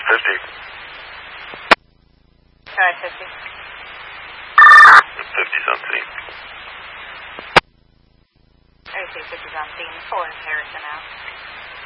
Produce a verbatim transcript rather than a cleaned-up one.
fifty. Try fifty. fifty's on scene. I see fifty's on scene. Four Harrison out.